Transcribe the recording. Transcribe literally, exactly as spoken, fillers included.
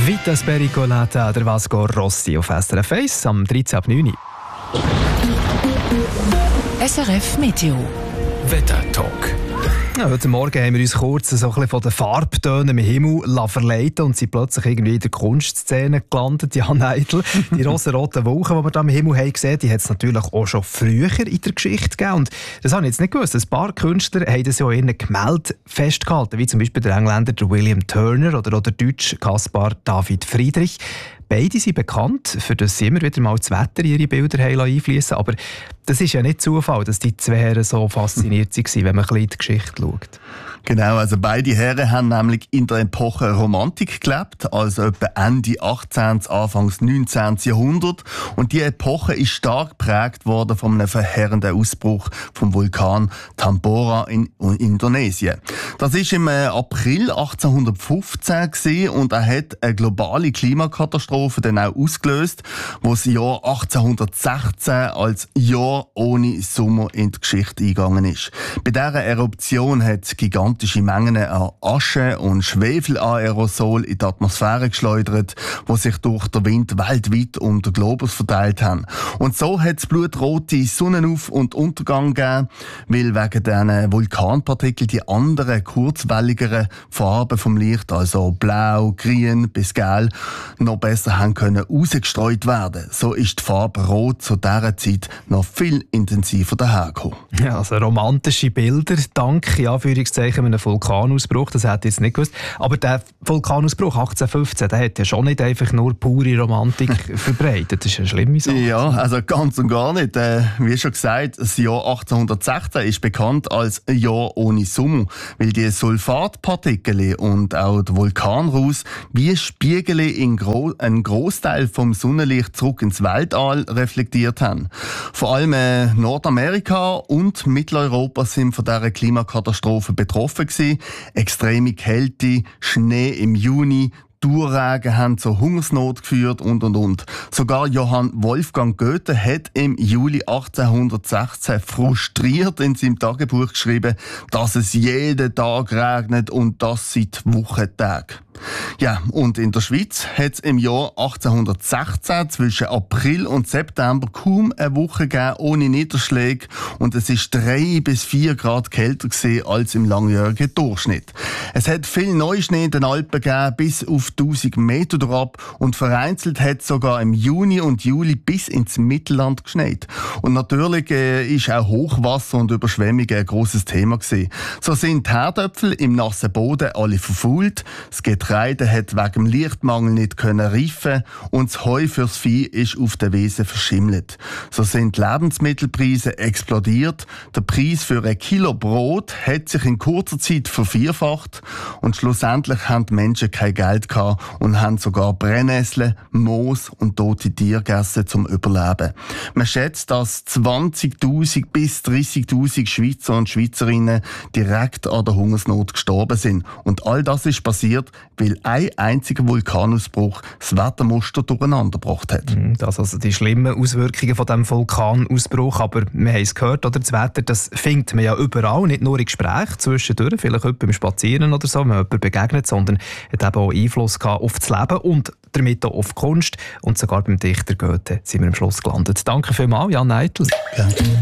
Vitas Pericolata, der Vasco Rossi auf S R F eins am dreizehn ab neun. S R F Meteo. Wetter-Talk. Ja, heute Morgen haben wir uns kurz so ein bisschen von den Farbtönen im Himmel verleiten und sind plötzlich irgendwie in der Kunstszene gelandet. Ja, Neidl, die rosa-roten Wolken, die wir da im Himmel haben gesehen, die hat es natürlich auch schon früher in der Geschichte gegeben. Und das habe ich jetzt nicht gewusst. Ein paar Künstler haben das ja in ihren Gemälden festgehalten, wie zum Beispiel der Engländer der William Turner oder auch der Deutsche Caspar David Friedrich. Beide sind bekannt, für das sie immer wieder mal das Wetter in ihre Bilder einfließen. Aber das ist ja nicht Zufall, dass die zwei Herren so fasziniert waren, wenn man ein bisschen in die Geschichte schaut. Genau, also beide Herren haben nämlich in der Epoche Romantik gelebt, also etwa Ende achtzehnten, Anfangs neunzehnten Jahrhundert. Und die Epoche ist stark geprägt worden von einem verheerenden Ausbruch vom Vulkan Tambora in Indonesien. Das ist im April achtzehnhundertfünfzehn gewesen und er hat eine globale Klimakatastrophe dann auch ausgelöst, wo das Jahr achtzehnhundertsechzehn als Jahr ohne Sommer in die Geschichte eingegangen ist. Bei dieser Eruption hat gigantische Mengen an Asche und Schwefelaerosol in die Atmosphäre geschleudert, die sich durch den Wind weltweit um den Globus verteilt haben. Und so hat es blutrote Sonnenauf- und Untergang gegeben, weil wegen diesen Vulkanpartikeln die anderen kurzwelligeren Farben vom Licht, also blau, grün bis gelb, noch besser haben können rausgestreut werden. So ist die Farbe Rot zu dieser Zeit noch viel intensiver dahergekommen. Ja, also romantische Bilder, dank, in Anführungszeichen, einem Vulkanausbruch, das hätte ich jetzt nicht gewusst. Aber der Vulkanausbruch achtzehnhundertfünfzehn, der hat ja schon nicht einfach nur pure Romantik verbreitet. Das ist eine schlimme Sache. Ja, also ganz und gar nicht. Äh, wie schon gesagt, das Jahr achtzehnhundertsechzehn ist bekannt als ein Jahr ohne Sommer, weil die Sulfatpartikel und auch der Vulkanruß wie Spiegel in gro- einen Großteil vom Sonnenlicht zurück ins Weltall reflektiert haben. Vor allem äh, Nordamerika und Mitteleuropa sind von dieser Klimakatastrophe betroffen gewesen. Extreme Kälte, Schnee im Juni, Durchregen haben zur Hungersnot geführt und und und. Sogar Johann Wolfgang Goethe hat im Juli achtzehnhundertsechzehn frustriert in seinem Tagebuch geschrieben, dass es jeden Tag regnet und das seit Wochentagen. Ja, und in der Schweiz hat es im Jahr achtzehnhundertsechzehn zwischen April und September kaum eine Woche gegeben ohne Niederschläge und es ist drei bis vier Grad kälter gewesen als im langjährigen Durchschnitt. Es hat viel Neuschnee in den Alpen gegeben, bis auf tausend Meter durchab und vereinzelt hat es sogar im Juni und Juli bis ins Mittelland geschneit. Und natürlich äh, ist auch Hochwasser und Überschwemmungen ein grosses Thema gewesen. So sind die Herdöpfel im nassen Boden alle verfault, das Getreide hat wegen dem Lichtmangel nicht können reifen und das Heu fürs Vieh ist auf der Wiese verschimmelt. So sind die Lebensmittelpreise explodiert. Der Preis für ein Kilo Brot hat sich in kurzer Zeit vervierfacht und schlussendlich haben die Menschen kein Geld gehabt und haben sogar Brennnesseln, Moos und tote Tiere gegessen zum Überleben. Man schätzt, dass zwanzigtausend bis dreißigtausend Schweizer und Schweizerinnen direkt an der Hungersnot gestorben sind. Und all das ist passiert, weil ein einziger Vulkanausbruch das Wettermuster durcheinander gebracht hat. Das also die schlimmen Auswirkungen von diesem Vulkanausbruch. Aber wir haben es gehört, oder? Das Wetter, das findet man ja überall, nicht nur in Gesprächen zwischendurch, vielleicht auch beim Spazieren oder so, wenn man jemandem begegnet, sondern hat eben auch Einfluss gehabt auf das Leben und damit auch auf die Kunst. Und sogar beim Dichter Goethe sind wir am Schluss gelandet. Danke vielmals, Jan Neidl. Gerne.